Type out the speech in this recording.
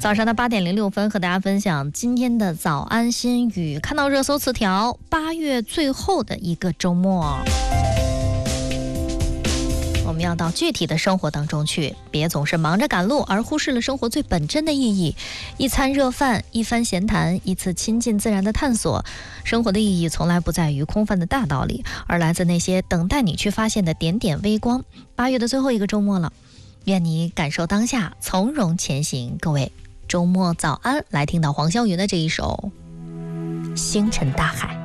早上的8点06分，和大家分享今天的早安心语。看到热搜词条，8月最后的一个周末，我们要到具体的生活当中去，别总是忙着赶路，而忽视了生活最本真的意义。一餐热饭，一番闲谈，一次亲近自然的探索。生活的意义从来不在于空泛的大道理，而来自那些等待你去发现的点点微光。8月的最后一个周末了，愿你感受当下，从容前行。各位，周末早安！来听到黄霄云的这一首《星辰大海》。